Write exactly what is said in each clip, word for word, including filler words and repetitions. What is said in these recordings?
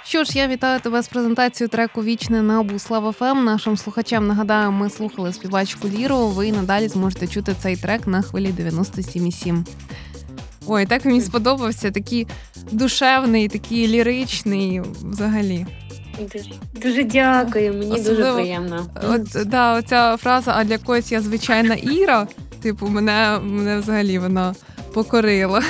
Що ж, я вітаю тебе з презентацією треку «Вічне» на Богуслав еф ем. Нашим слухачам нагадаю, ми слухали співачку Ліру. Ви надалі зможете чути цей трек на хвилі дев'яносто сім і сім. Ой, так мені сподобався, такий душевний, такий ліричний взагалі. Дуже, дуже дякую, мені Особливо, дуже приємно. От, да, оця фраза «а для когось я звичайна Іра», типу, мене, мене взагалі вона покорила.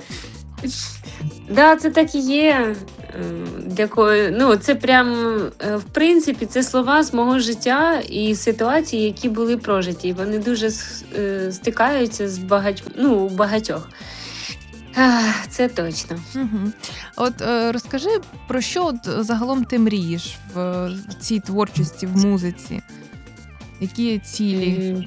Да, це так і є. Дякую. Ну, це прям, в принципі, це слова з мого життя і ситуації, які були прожиті. Вони дуже стикаються з багать... ну, у багатьох. Це точно. Угу. От е, розкажи, про що от загалом ти мрієш в, в цій творчості, в музиці? Які цілі? Mm.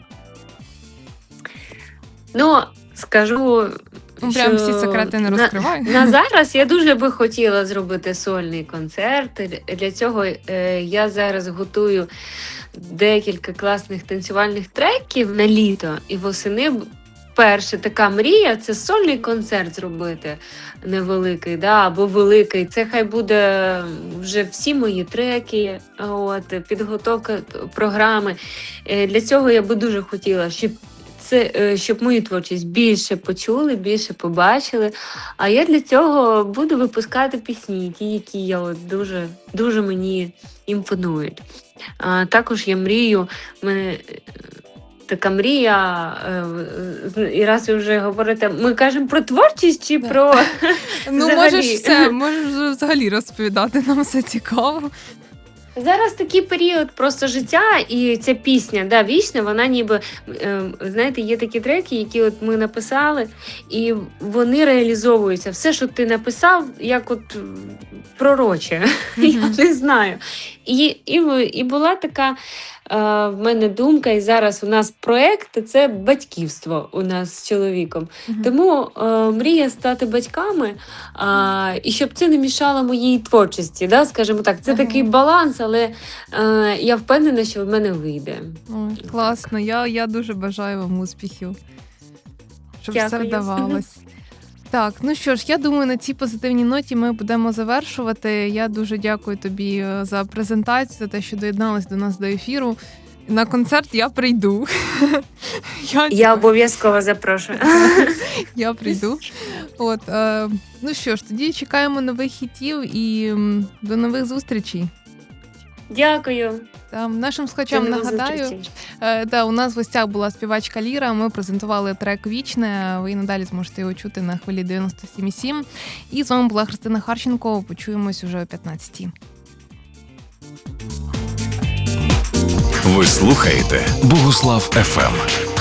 Ну, скажу, Ну, прям що всі секрети не розкривай. На, на зараз я дуже би хотіла зробити сольний концерт. Для цього е, я зараз готую декілька класних танцювальних треків на літо і восени. Перша така мрія – це сольний концерт зробити невеликий, да, або великий. Це хай буде вже всі мої треки, от, підготовка програми. Для цього я би дуже хотіла, щоб це, щоб мою творчість більше почули, більше побачили. А я для цього буду випускати пісні, ті, які я от дуже, дуже мені імпонують. А також я мрію, мене така мрія, і раз ви вже говорите, ми кажемо про творчість чи про Ну, взагалі? можеш все, можеш взагалі розповідати, нам все цікаво. Зараз такий період просто життя, і ця пісня, да, вічна, вона ніби, знаєте, є такі треки, які от ми написали, і вони реалізовуються. Все, що ти написав, як от пророче, mm-hmm. я не знаю. І, і, і була така в мене думка, і зараз у нас проєкт – це батьківство у нас з чоловіком. Uh-huh. Тому е, мрія стати батьками, е, і щоб це не мішало моїй творчості, да, скажімо так. Це uh-huh. такий баланс, але е, я впевнена, що в мене вийде. Ой, класно, я, я дуже бажаю вам успіхів, щоб Дякую. Все вдавалось. Так, ну що ж, я думаю, на цій позитивній ноті ми будемо завершувати. Я дуже дякую тобі за презентацію, за те, що доєдналась до нас до ефіру. На концерт я прийду. Я, я обов'язково запрошую. Я прийду. От, е, ну що ж, тоді чекаємо нових хітів і до нових зустрічей. Дякую. Там, нашим слухачам нагадаю, е, да, у нас в гостях була співачка Ліра, ми презентували трек «Вічне», ви надалі зможете його чути на хвилі дев'яносто сім і сім. І з вами була Христина Харченко, почуємось уже о п'ятнадцятій. Ви слухаєте Богуслав еф ем.